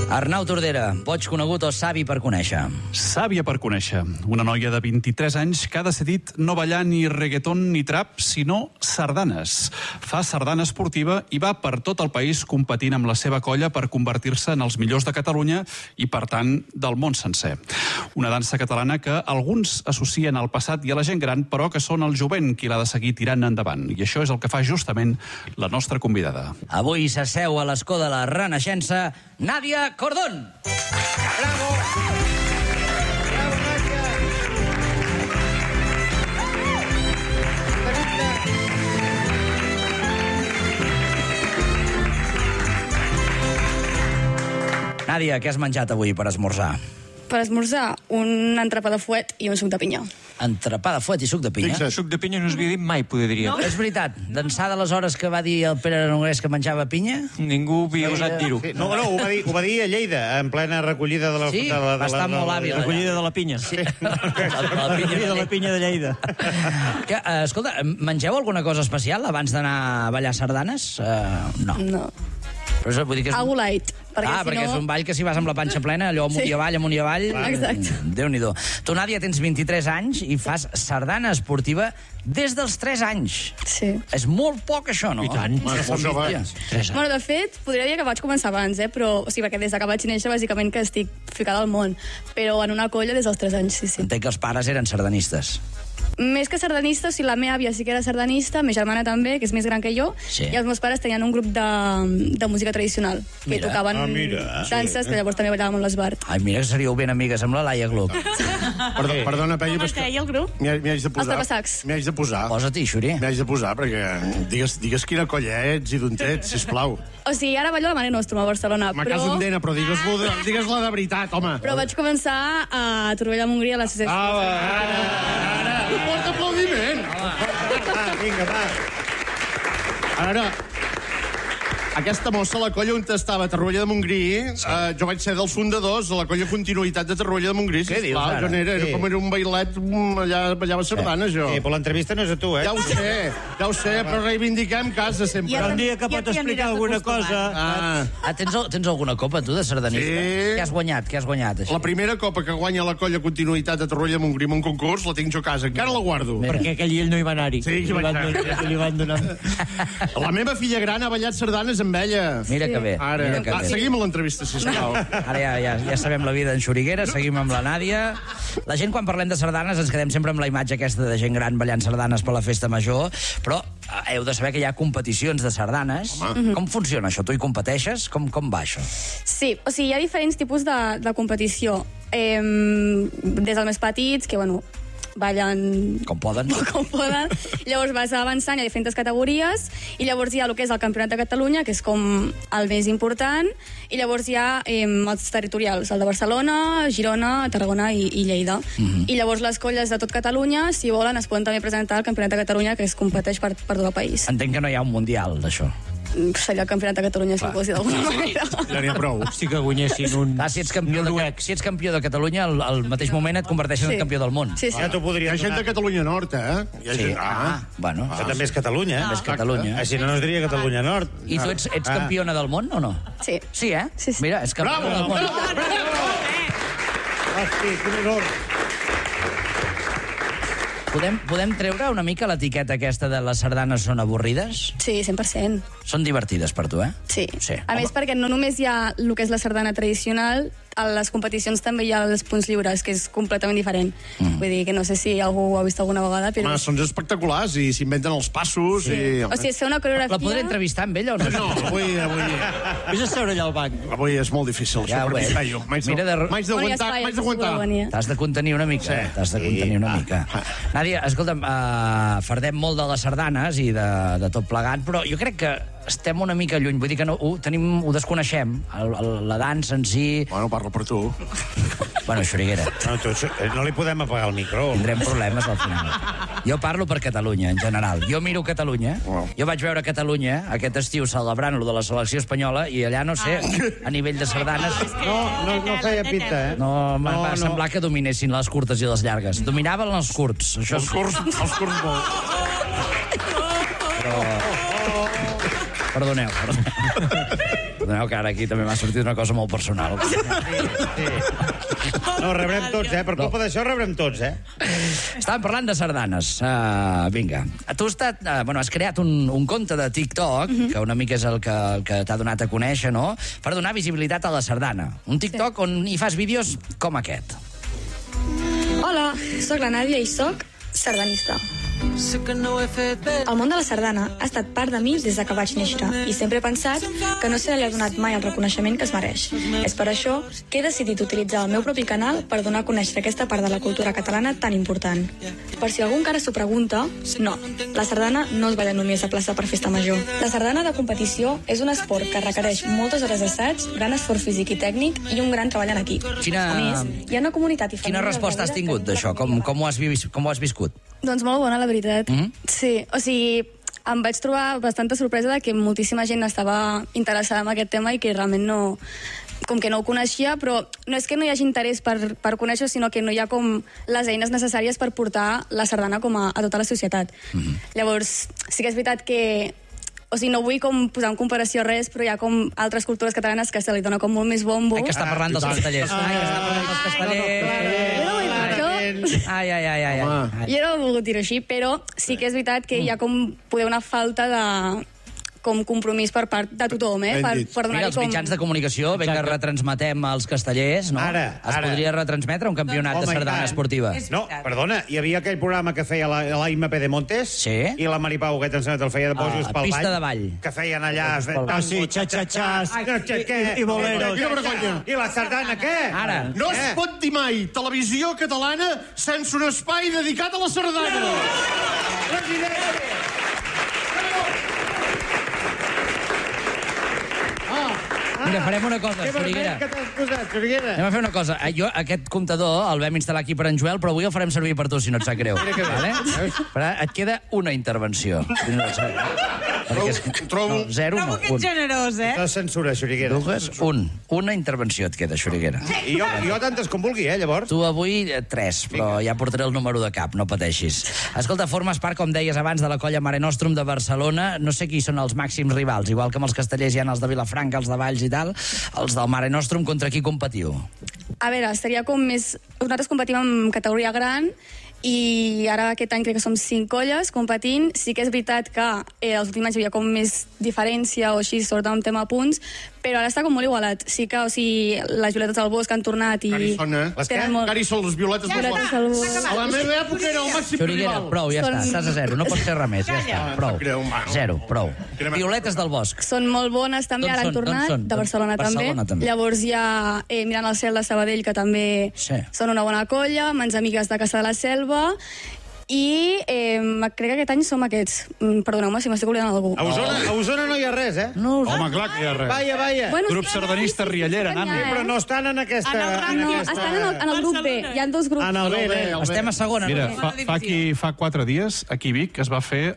Arnau Tordera, boig conegut o savi per conèixer? Sàvia per conèixer. Una noia de 23 anys que ha decidit no ballar ni reggaeton ni trap, sinó sardanes. Fa sardana esportiva i va per tot el país competint amb la seva colla per convertir-se en els millors de Catalunya i, per tant, del món sencer. Una dansa catalana que alguns associen al passat i a la gent gran, però que són el jovent qui l'ha de seguir tirant endavant. I això és el que fa justament la nostra convidada. Avui s'asseu a l'escó de la Renaixença, Nàdia Cordón. Bravo! Bravo, Nàdia! Nàdia, què has menjat avui per esmorzar? Per esmorzar, un entrepà de fuet i un suc de pinya. Entrepà de fuet i suc de pinya? Suc de pinya no us havia dit mai, poder diria. No? És veritat, d'ençà de les hores que va dir el Pere Aragonès que menjava pinya? Ningú havia osat dir-ho. Sí, no, ho va dir a Lleida, en plena recollida de la... Sí, va estar molt hàbil. Recollida de la pinya. Sí. Recollida de la pinya de Lleida. Escolta, mengeu alguna cosa especial abans d'anar a ballar sardanes? No. No. Però això, vull dir que és... Algo light. Perquè és un ball que si vas amb la panxa plena, allò amunt i avall, Exacte. Déu-n'hi-do. Tu, Nàdia, tens 23 anys i fas sardana esportiva des dels 3 anys. Sí. És molt poc, això, no? I tant. Bueno, de fet, podria dir que vaig començar abans, però, perquè des que vaig néixer, bàsicament, que estic ficada al món. Però en una colla des dels 3 anys, sí. Entenc que els pares eren sardanistes. Més que sardanista, la meva àvia sí que era sardanista, ma germana també, que és més gran que jo, sí. I els meus pares tenien un grup de música tradicional, que tocaven danses, que llavors també ballàvem amb l'Esbart. Ai, mira que seríeu ben amigues amb la Laia Gluck. Perdona, Peyu, Com es deia el grup? m'hi haig de posar. Els Trapassacs. M'hi haig de posar. Posa-t'hi, Xuri. M'hi haig de posar, perquè digues quina colla ets i d'on ets, sisplau. O sigui, ara ballo a la Mare Nostrum a Barcelona, Ma casa un dena, però digues-la de veritat, home. Però vaig començar a Torroella de Montgrí a l'associació. Ara. Un fort aplaudiment. Vinga, va. Ara, aquesta mossa, la colla on estava, a Torroella de Montgrí, jo vaig ser dels fundadors de la colla Continuïtat de Torroella de Montgrí. Què dius, ara? Jo era com era un bailet, allà ballava sardanes, jo. Però l'entrevista no és a tu, Ja ho sé, però reivindiquem casa sempre. Un dia que pot explicar alguna cosa... Tens alguna copa, tu, de sardanista? Sí. Què has guanyat, això? La primera copa que guanya la colla Continuïtat de Torroella de Montgrí en un concurs la tinc jo a casa, encara la guardo. Perquè aquell ell no hi va anar-hi. Sí, hi va anar. Li van donar... La meva filla gran ha ballat sardanes amb ella. Mira que bé. Ara, mira que bé. seguim l'entrevista, sisplau. Ara ja sabem la vida d'en Xuriguera, seguim amb la Nàdia. La gent, quan parlem de sardanes, ens quedem sempre amb la imatge aquesta de gent gran ballant sardanes per la festa major, però heu de saber que hi ha competicions de sardanes. Com funciona això? Tu hi competeixes? Com va això? Sí, o sigui, hi ha diferents tipus de competició. Des dels més petits, que, bueno, ballen... Com poden. Llavors vas avançant, hi ha diferents categories, i llavors hi ha el que és el Campionat de Catalunya, que és com el més important, i llavors hi ha els territorials, el de Barcelona, Girona, Tarragona i Lleida. I llavors les colles de tot Catalunya, si volen, es poden també presentar al Campionat de Catalunya, que es competeix per tot el país. Entenc que no hi ha un mundial d'això. Seria el Campionat de Catalunya, si ho pots dir d'alguna manera. Ja n'hi ha prou. Si que guanyessin un... Si ets campió de Catalunya, al mateix moment et converteixes en campió del món. Sí, sí. Ja t'ho Hi podria ha gent de Catalunya Nord, eh? Sí. Bueno. Això també és Catalunya. És Catalunya. Així no es diria Catalunya Nord. I tu ets campiona del món o no? Sí. Sí, eh? Sí. Mira, és campiona del món. Hosti, quin honor. Podem treure una mica l'etiqueta aquesta de les sardanes són avorrides? Sí, 100%. Són divertides per tu, eh? Sí. Sí. A més, perquè no només hi ha el que és la sardana tradicional, a les competicions també hi ha els punts lliures, que és completament diferent. Vull dir que no sé si algú ho ha vist alguna vegada, però... Home, són espectaculars i s'inventen els passos. Sí. I... O sigui, és fer una coreografia... La podré entrevistar amb ella o no? No, avui Vés a seure allà al banc. és molt difícil. Ja ho veig. M'haig d'aguantar. Bueno, T'has de contenir una mica. Sí. T'has de contenir una mica. Nàdia, escolta'm, fardem molt de les sardanes i de tot plegat, però jo crec que estem una mica lluny. Vull dir que no, ho desconeixem. La dansa en si... Bueno, parlo per tu. Bueno, Xuriguera. No li podem apagar el micro. Tindrem problemes al final. Jo parlo per Catalunya, en general. Jo miro Catalunya. Jo vaig veure Catalunya aquest estiu celebrant-lo de la selecció espanyola i allà, no sé, a nivell de sardanes... No feia pinta, eh? No, va semblar que dominessin les curtes i les llargues. Dominaven els curts. Això Els curts molt. Perdoneu. Perdoneu que ara aquí també m'ha sortit una cosa molt personal. No, rebrem tots, Per culpa d'això rebrem tots, Estàvem parlant de sardanes. Vinga. Tu has creat un compte de TikTok, que una mica és el que t'ha donat a conèixer, no?, per donar visibilitat a la sardana. Un TikTok on hi fas vídeos com aquest. Hola, sóc la Nàdia i sóc sardanista. El món de la sardana ha estat part de mi des que vaig néixer i sempre he pensat que no se li ha donat mai el reconeixement que es mereix. És per això que he decidit utilitzar el meu propi canal per donar a conèixer aquesta part de la cultura catalana tan important. Per si algú encara s'ho pregunta, no, la sardana no es balla només a plaça per festa major. La sardana de competició és un esport que requereix moltes hores d'assaig, gran esforç físic i tècnic i un gran treball en equip. A més, hi ha una comunitat i Quina resposta has tingut d'això? Com ho has viscut? Doncs molt bona, la veritat. Sí, o sigui, em vaig trobar bastanta sorpresa de que moltíssima gent estava interessada en aquest tema i que realment no... com que no ho coneixia, però no és que no hi hagi interès per conèixer, sinó que no hi ha com les eines necessàries per portar la sardana com a tota la societat. Llavors, sí que és veritat que... O sigui, no vull com posar en comparació res, però hi ha com altres cultures catalanes que se li dona com molt més bombo. Ai, que està parlant dels castellers. Ai. Jo no ho he volgut dir així, però sí que és veritat que hi ha com poder una falta de com compromís per part de tothom, per donar-hi els mitjans de comunicació, bé que retransmetem els castellers, no? Es podria retransmetre un campionat de sardana esportiva. No, perdona, hi havia aquell programa que feia l'AIMP de Montes i la Maripau, aquest em sembla que el feia de bojos pel ball. Pista de ball. Que feien allà... Sí, xa-xa-xas i boleros. I la sardana, què? Ara. No es pot dir mai televisió catalana sense un espai dedicat a la sardana. Mira, farem una cosa, Xuriguera. Anem a fer una cosa. Jo, aquest comptador, el vam instal·lar aquí per en Joel, però avui el farem servir per tu, si no et sap greu. Vale? Però et queda una intervenció. Trobo... Zero, no. Que generós, La censura, Xuriguera. Una intervenció et queda, Xuriguera. I jo tantes com vulgui, llavors. Tu avui 3, però ja portaré el número de cap, no pateixis. Escolta, formes part, com deies abans, de la colla Mare Nostrum de Barcelona. No sé qui són els màxims rivals, igual que amb els castellers hi ha els de Vilafranca, els de Valls i tal, els del Mare Nostrum, contra qui competiu? A veure, seria com més... Nosaltres competim en categoria gran i ara aquest any crec que som 5 colles competint. Sí que és veritat que els últims anys hi havia com més diferència o així, sobretot en tema punts, però ara està com molt igualat. Sí que, o sigui, les violetes del bosc han tornat i... Carissón, Les què? Carissón, les violetes del bosc. A la meva època era el màxim Xuriguera, rival. prou, ja està, estàs a 0, no pots fer res més, ja està, prou. 0, prou. Violetes del bosc. Són molt bones també, ara han tornat, de Barcelona també. Llavors hi ha Mirant el cel de Sabadell, que també són una bona colla, Mans amigues de Caça de la Selva, i crec que aquest any som aquests. Perdoneu-me si m'estic oblidant algú. A Osona no hi ha res, No, home, clar que hi ha res. Vaya. Bueno, Grup sardanista Riallera, Nami. Però no estan en aquesta... No, estan en el grup B. Hi ha 2 grups. En el B. estem a segona. Mira, fa 4 dies, aquí a Vic, es va fer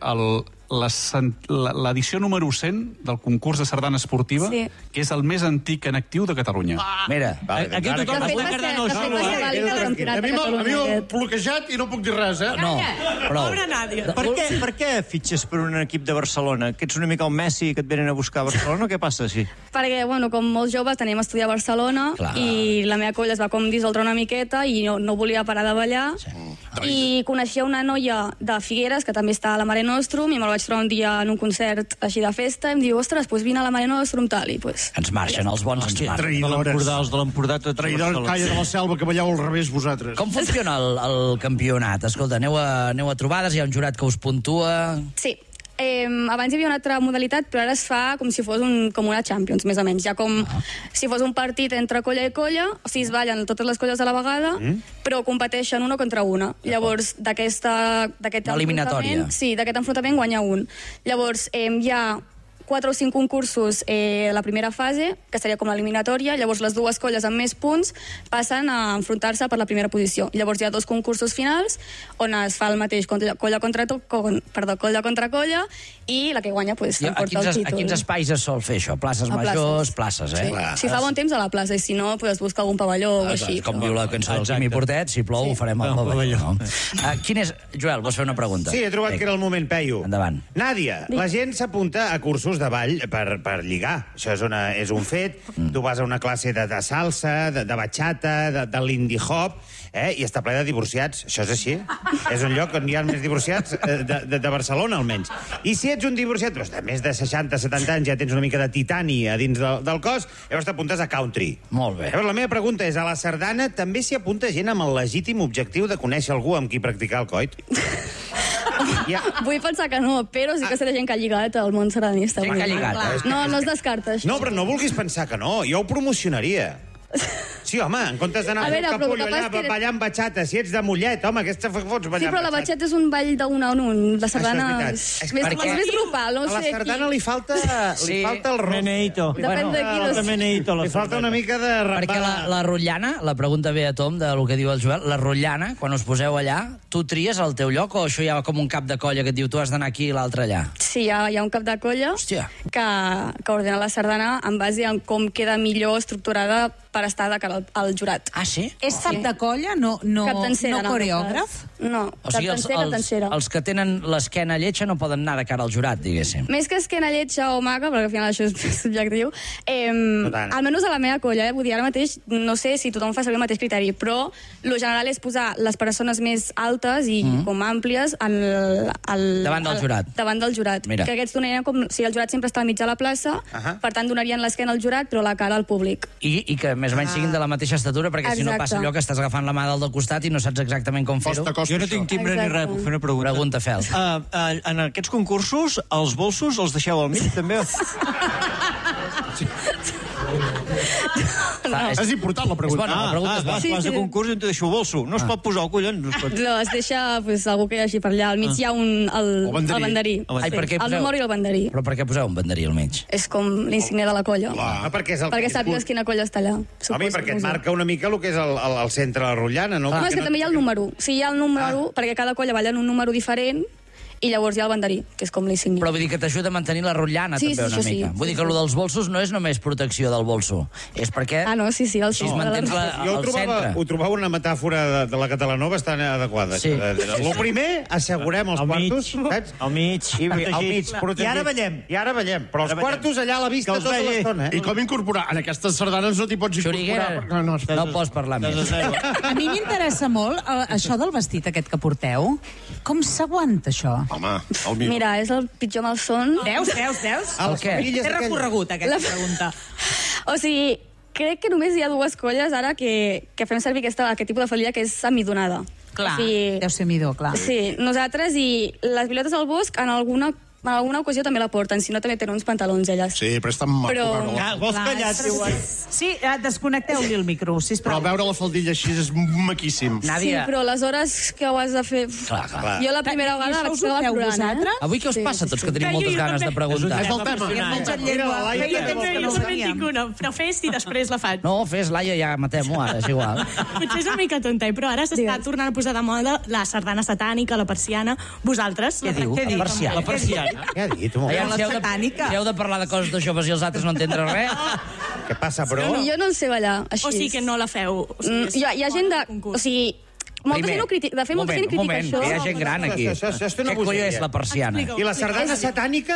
l'edició número 100 del concurs de sardana esportiva, que és el més antic en actiu de Catalunya. Mira, aquí tothom... De fet, va ser el campionat de A mi Catalunya. m'ho bloquejat i no puc dir res, No, prou. Pobra Nàdia. Per què fitxes per un equip de Barcelona? Que ets una mica el Messi que et venen a buscar a Barcelona? Què passa així? Perquè, bueno, com molts joves tenim a estudiar a Barcelona i la meva colla es va com dissoldre una miqueta i no volia parar de ballar. I coneixia una noia de Figueres, que també està a la Mare Nostrum, i me'l vaig trobar un dia en un concert així de festa, i em diu, ostres, doncs vine a la Mare Nostrum, tal, i pues... Ens marxen, els bons ens marxen. Traïdores. De l'Empordà, tots Traïdors, calla de la selva, que balleu al revés vosaltres. Com funciona el campionat? Escolta, aneu a trobades, hi ha un jurat que us puntua... Sí. Abans hi havia una altra modalitat, però ara es fa com si fos com una Champions, més o menys. Ja com si fos un partit entre colla i colla, o sigui, es ballen totes les colles a la vegada, però competeixen una contra una. Llavors, d'aquest eliminatòria. Sí, d'aquest enfrontament guanya un. Llavors, hi ha 4 o 5 concursos la primera fase, que seria com l'eliminatòria, llavors les dues colles amb més punts passen a enfrontar-se per la primera posició. Llavors hi ha 2 concursos finals on es fa el mateix colla contra colla i la que guanya pues, s'emporta el títol. A quins espais es sol fer això? Places majors, places, eh? Sí. Si fa bon temps a la plaça, i si no, pues, busca algun pavelló o així. Com diu la cançó del Quimi Portet, si plou ho farem al pavelló. Quin és... Joel, vols fer una pregunta? Sí, he trobat que era el moment, Peyu. Endavant. Nàdia, la gent s'apunta a cursos cursos de ball per lligar. Això és un fet. Tu vas a una classe de salsa, de bachata, de lindy hop, i està ple de divorciats. Això és així. És un lloc on hi ha més divorciats de Barcelona, almenys. I si ets un divorciat de més de 60-70 anys, ja tens una mica de titani a dins del cos, llavors t'apuntes a country. Molt bé. Llavors, la meva pregunta és, a la sardana també s'hi apunta gent amb el legítim objectiu de conèixer algú amb qui practicar el coit? Vull pensar que no, però sí que serà gent que ha lligat al món sardanista. Gent que ha lligat. No es descarta, això. No, però no vulguis pensar que no. Jo ho promocionaria. Sí, home, en comptes d'anar a fer el capullo allà ballant batxata, si ets de Mollet, home, aquesta fots ballant batxata. Sí, però la batxata és un ball d'un a un. La sardana és més grupal, no sé. A la sardana li falta el rock. Meneito. Depèn de qui. Li falta una mica de rapar. Perquè la rotllana, la pregunta ve a tom del que diu el Joel, la rotllana, quan us poseu allà, tu tries el teu lloc o això hi ha com un cap de colla que et diu tu has d'anar aquí i l'altre allà? Sí, hi ha un cap de colla que ordena la sardana en base a com queda millor estructurada per estar de cara al jurat. Ah, sí? És cap de colla, no coreògraf? No, captancera. Els que tenen l'esquena lletja no poden anar de cara al jurat, diguéssim. Més que esquena lletja o maca, perquè al final això és subjectiu, almenys a la meva colla, vull dir, ara mateix, no sé si tothom fa servir el mateix criteri, però lo general és posar les persones més altes i com àmplies davant del jurat. Davant del jurat. Mira. Que aquests donarien com si el jurat sempre està al mig de la plaça, per tant donarien l'esquena al jurat, però la cara al públic. I que més o menys siguin de la mateixa estatura, perquè si no passa allò que estàs agafant la mà del costat i no saps exactament com fer-ho. Jo no tinc timbre ni res, puc fer una pregunta. Pregunta, Fel. En aquests concursos, els bolsos els deixeu al mig, també? És important la pregunta. Vas a concurs i em deixo el bolso. No es pot posar, collons. No, es deixa algú que hi hagi per allà. Al mig hi ha el banderí. El número i el banderí. Però per què poseu un banderí al mig? És com l'insignia de la colla. Perquè sàpigues quina colla està allà. Home, perquè et marca una mica el que és el centre de la rotllana, no? No, és que també hi ha el número. Sí, hi ha el número, perquè cada colla balla en un número diferent, i llavors hi ha el banderí, que és com l'insignia. Però vull dir que t'ajuda a mantenir la rotllana també una mica. Vull dir que el dels bolsos no és només protecció del bolso, és perquè... Ah, no, sí, el si es mantens al centre. Ho trobava una metàfora de la catalanova bastant adequada. Sí. El primer, assegurem els quartos, saps? Al mig. I ara ballem. Però els quartos allà a la vista tota l'estona. I com incorporar? En aquestes sardanes no t'hi pots incorporar. No pots parlar més. A mi m'interessa molt això del vestit aquest que porteu. Com s'aguanta això? Home, el millor. Mira, és el pitjor malson. Veus? El què? Té recorregut, aquesta pregunta. O sigui, crec que només hi ha dues colles ara que fem servir aquest tipus de faldilla, que és semidonada. Clar, deu ser midó, clar. Sí, nosaltres i les Violetes del Bosc en alguna ocasió també la porten, si no també tenen uns pantalons elles. Sí, però és tan maco. Vols callar, tio? Sí, desconnecteu-li el micro, sisplau. Però veure la faldilla així és maquíssim. Sí, però les hores que ho has de fer... Clar. Jo la primera vegada vaig quedar plorant, Avui què us passa, tots que tenim moltes ganes de preguntar? És el tema. Jo també tinc una, però fes i després la faig. No, fes, Laia, ja matem-ho ara, és igual. Potser és una mica tonta, però ara s'està tornant a posar de moda la sardana satànica, la persiana. Vosaltres? Què diu? La persiana. Què ha dit? Si heu de parlar de coses de joves i els altres no entendre res... Què passa, però? Jo no en sé ballar, així. O sigui que no la feu. Hi ha gent de... O sigui, molta gent ho critica. De fet, molta gent critica això. Hi ha gent gran aquí. Què colló és la persiana? I la sardana satànica?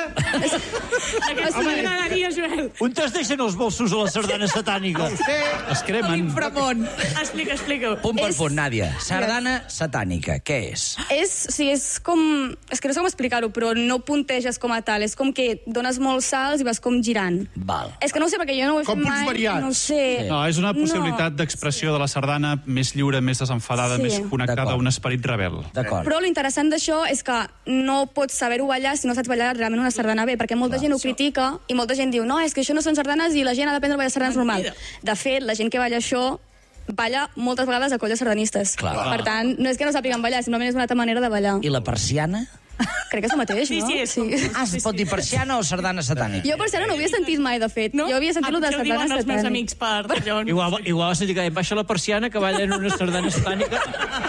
Aquesta m'agradaria, Joel. On es deixen els bolsos a la sardana satànica? Es cremen. Explica. Punt per punt, Nàdia. Sardana satànica, què és? És com... És que no sé com explicar-ho, però no punteges com a tal. És com que dones molts salts i vas com girant. Val. És que no sé, perquè jo no ho he fet mai. No sé. No, és una possibilitat d'expressió de la sardana més lliure, més desenfadada, més connectada a un esperit rebel. Però l'interessant d'això és que no pots saber-ho ballar si no saps ballar realment una sardana bé, perquè molta gent ho critica i molta gent diu, no, és que això no són sardanes i la gent ha d'aprendre a ballar sardanes normal. De fet, la gent que balla això balla moltes vegades a colles sardanistes. Per tant, no és que no sàpiguen ballar, simplement és una altra manera de ballar. I la persiana? Crec que és el mateix, no? Sí. Es pot dir persiana o sardana satànica? Jo persiana no ho havia sentit mai, de fet. Jo havia sentit-lo de sardana satànica. Els meus amics per Tallons. Igual vas dir que baixa la persiana que balla en una sardana satànica.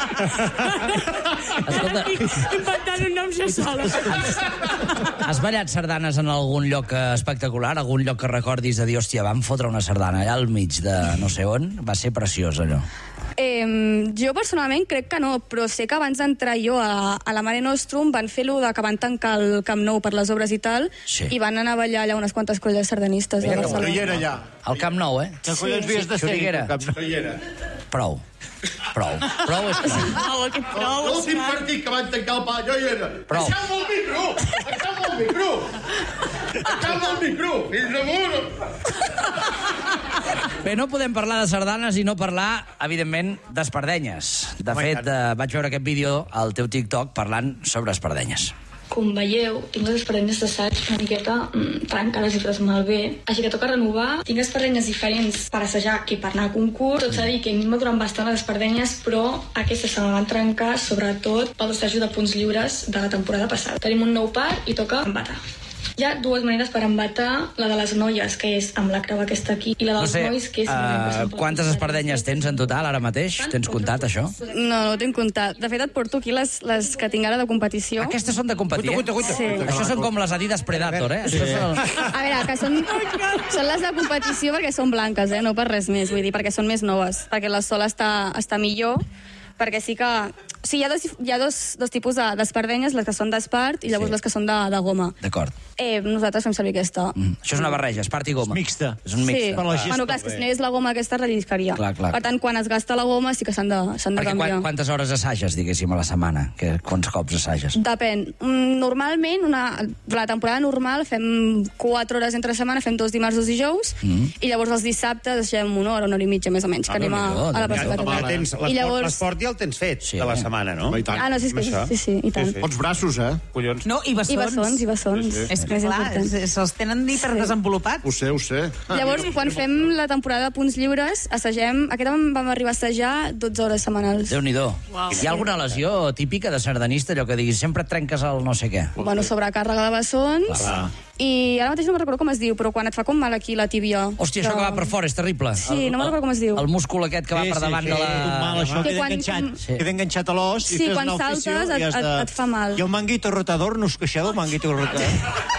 Inventant un nom jo sola. Has ballat sardanes en algun lloc espectacular? Algun lloc que recordis de dir, hòstia, vam fotre una sardana allà al mig de no sé on? Va ser preciós, allò. Jo personalment crec que no, però sé que abans d'entrar jo a la Mare Nostrum van fer-lo que van tancar el Camp Nou per les obres i tal, i van anar a ballar allà unes quantes colles sardanistes de Barcelona. No hi era allà. Al Camp Nou, eh? Que collons havies de ser? Xuriguera. No hi era. Prou és prou. L'últim partit que van tancar el pal, jo hi era. Prou. Deixeu-me el micro! Fins amunt! Bé, no podem parlar de sardanes i no parlar, evidentment, d'espardenyes. De fet, vaig veure aquest vídeo al teu TikTok parlant sobre espardenyes. Com veieu, tinc les espardenyes d'assaig una miqueta trencades i fetes malbé. Així que toca renovar. Tinc espardenyes diferents per assajar que per anar a concurs. Tot s'ha de dir que a mi m'ha durat bastant les espardenyes, però aquestes se me van trencar, sobretot pel assaig de punts lliures de la temporada passada. Tenim un nou par i toca embatar. Hi ha dues maneres per embatar, la de les noies, que és amb la creu aquesta aquí, i la dels nois, que és... Quantes espardenyes tens en total ara mateix? Tens comptat, això? No tinc comptat. De fet, et porto aquí les que tinc ara de competició. Aquestes són de competir, eh? Sí. Això són com les Adidas Predator, eh? A veure, que són les de competició perquè són blanques, no per res més, vull dir, perquè són més noves, perquè la sola està millor, perquè sí que... O sigui, hi ha dos tipus d'espardenyes, les que són d'espart i llavors les que són de goma. D'acord. Nosaltres fem servir aquesta. Això és una barreja, espart i goma. Mixta. És un mixta. Sí. Bueno, clar, si no és la goma aquesta, relliscaria. Clar. Per tant, quan es gasta la goma sí que s'han de Perquè canviar. quantes hores assages, diguéssim, a la setmana? Quants cops assages? Depèn. Normalment, la temporada normal fem 4 hores entre setmana, fem 2 dimarts, 2 dijous, i llavors els dissabtes deixem una hora i mitja, més o menys, que anem a la plaça catedral. L'esport ja el tens fet, de la setmana, no? Ah, no, sí, i tant. Pots braços, eh? Collons. No, i bessons. I bessons. És que, clar, se'ls tenen hiperdesenvolupats. Ho sé. Llavors, quan fem la temporada de punts lliures, assagem... Aquest any vam arribar a assajar 12 hores setmanals. Déu-n'hi-do. Hi ha alguna lesió típica de sardanista, allò que diguis, sempre et trenques el no sé què? Bueno, sobrecàrrega de bessons... I ara mateix no me'n recordo com es diu, però quan et fa com mal aquí la tíbia... Hòstia, això que va per fora, és terrible. Sí, no me'n recordo com es diu. El múscul aquest que va per davant de la... Mal, això queda enganxat a l'os. Sí, quan saltes et fa mal. I el manguito rotador, no us queixeu del manguito rotador?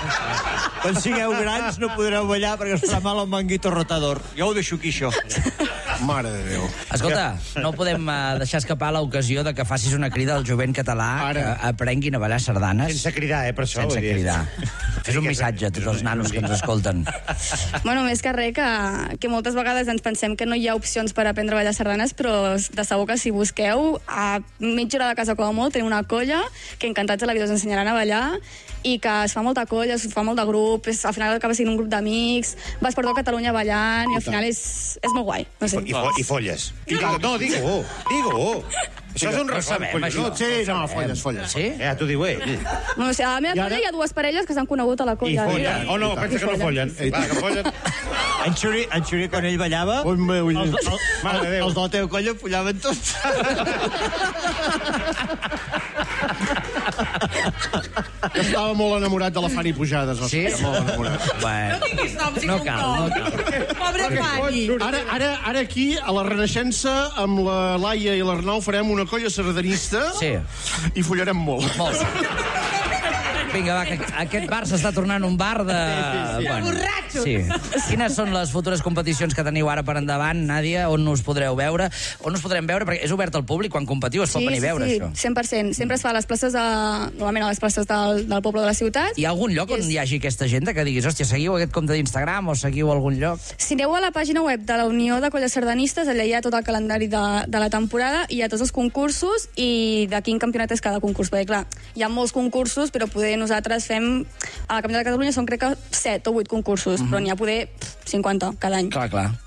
Quan sigueu grans no podreu ballar perquè us farà mal el manguito rotador. Jo ho deixo aquí, això. Mare de Déu. Escolta, no podem deixar escapar l'ocasió de que facis una crida al jovent català que aprenguin a ballar sardanes. Sense cridar, per això. Sense cridar. Fes un missatge a tots els nanos que ens escolten. Bueno, més que res, que moltes vegades ens pensem que no hi ha opcions per aprendre a ballar sardanes, però de segur que si busqueu, a mitja hora de casa com a molt, tenim una colla que encantats de la vida us ensenyaran a ballar i que es fa molta colla, es fa molt de grup, al final acaba sent un grup d'amics, vas per tot Catalunya ballant i al final és molt guai. No sé. I folles. No, digue-ho. Això és un sabem, això. Sí, no, folles. Sí? Ja t'ho diu ell. Bueno, o sigui, a la meva colla hi ha 2 parelles que s'han conegut a la I colla. follen. Oh, no, pensa que no follen. Va, que follen. En Xuri, quan ell ballava, els de la teva colla follaven tots. Jo estava molt enamorat de la Fanny Pujades. Sí? Molt enamorat. Bueno, No tinguis noms i no cal. Pobre Fanny. Ara aquí, a la Renaixença, amb la Laia i l'Arnau farem una colla sardanista i follarem molt. Molt. Vinga, va, que aquest bar s'està tornant un bar de... borratxos. Sí. Quines són les futures competicions que teniu ara per endavant, Nàdia? On us podreu veure? On us podrem veure? Perquè és obert al públic, quan competiu es pot venir a veure, això. Sí, 100%. Sempre es fa a les places normalment a les places del poble de la ciutat. Hi ha algun lloc on hi hagi aquesta gent que diguis, hòstia, seguiu aquest compte d'Instagram o seguiu algun lloc? Si aneu a la pàgina web de la Unió de Colles Sardanistes, allà hi ha tot el calendari de la temporada, hi ha tots els concursos i de quin campionat és cada concurs. Perquè, clar, hi ha molts concursos, però poder nosaltres fem... A la Campionat de Catalunya són, crec que, 7 o 8 concursos, però n'hi ha poder 50 cada any. Clar.